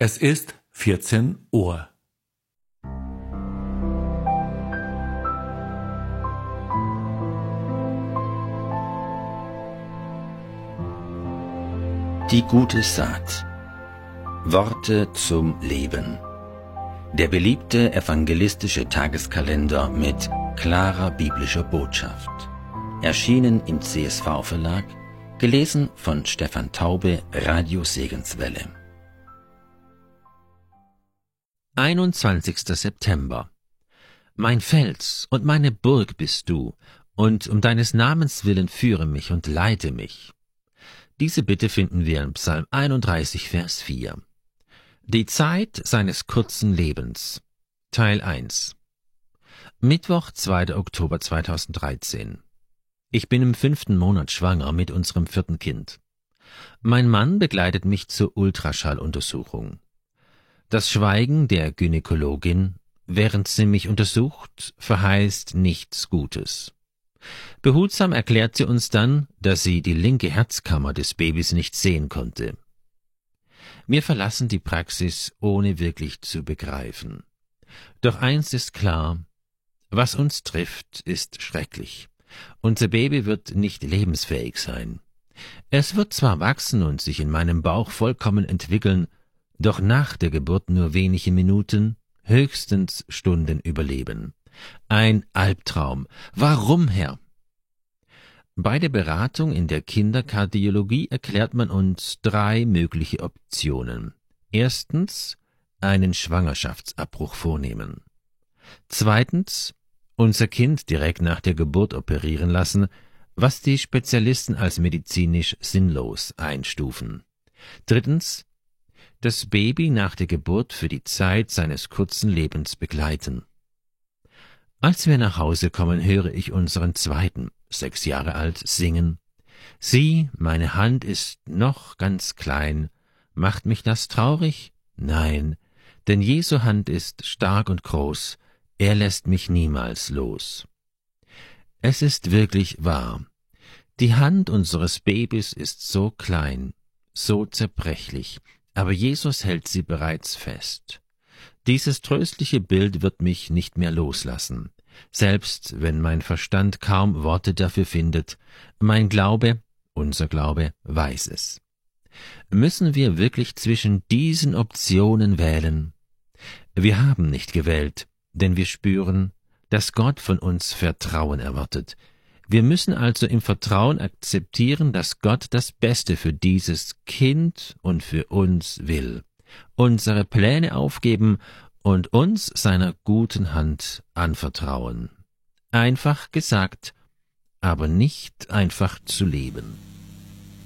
Es ist 14 Uhr. Die gute Saat. Worte zum Leben. Der beliebte evangelistische Tageskalender mit klarer biblischer Botschaft. Erschienen im CSV-Verlag, gelesen von Stefan Taube, Radio Segenswelle. 21. September. Mein Fels und meine Burg bist du, und um deines Namens willen führe mich und leite mich. Diese Bitte finden wir im Psalm 31, Vers 4. Die Zeit seines kurzen Lebens. Teil 1. Mittwoch, 2. Oktober 2013. Ich bin im 5. Monat schwanger mit unserem 4. Kind. Mein Mann begleitet mich zur Ultraschalluntersuchung. Das Schweigen der Gynäkologin, während sie mich untersucht, verheißt nichts Gutes. Behutsam erklärt sie uns dann, dass sie die linke Herzkammer des Babys nicht sehen konnte. Wir verlassen die Praxis, ohne wirklich zu begreifen. Doch eins ist klar: Was uns trifft, ist schrecklich. Unser Baby wird nicht lebensfähig sein. Es wird zwar wachsen und sich in meinem Bauch vollkommen entwickeln, doch nach der Geburt nur wenige Minuten, höchstens Stunden überleben. Ein Albtraum. Warum, Herr? Bei der Beratung in der Kinderkardiologie erklärt man uns 3 mögliche Optionen. Erstens, einen Schwangerschaftsabbruch vornehmen. Zweitens, unser Kind direkt nach der Geburt operieren lassen, was die Spezialisten als medizinisch sinnlos einstufen. Drittens, das Baby nach der Geburt für die Zeit seines kurzen Lebens begleiten. Als wir nach Hause kommen, höre ich unseren Zweiten, 6 Jahre alt, singen: Sieh, meine Hand ist noch ganz klein. Macht mich das traurig? Nein, denn Jesu Hand ist stark und groß. Er lässt mich niemals los. Es ist wirklich wahr. Die Hand unseres Babys ist so klein, so zerbrechlich, aber Jesus hält sie bereits fest. Dieses tröstliche Bild wird mich nicht mehr loslassen, selbst wenn mein Verstand kaum Worte dafür findet. Mein Glaube, unser Glaube, weiß es. Müssen wir wirklich zwischen diesen Optionen wählen? Wir haben nicht gewählt, denn wir spüren, dass Gott von uns Vertrauen erwartet. Wir müssen also im Vertrauen akzeptieren, dass Gott das Beste für dieses Kind und für uns will, unsere Pläne aufgeben und uns seiner guten Hand anvertrauen. Einfach gesagt, aber nicht einfach zu leben.